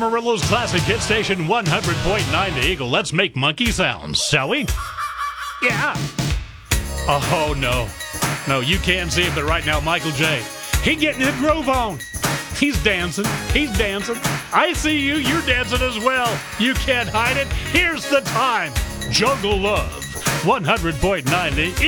Amarillo's classic hit station 100.9 The Eagle. Let's make monkey sounds, shall we? Yeah. Oh, no. No, you can't see it, but right now, Michael J. He getting his groove on. He's dancing. He's dancing. I see you. You're dancing as well. You can't hide it. Here's the time. Jungle Love. 100.9 The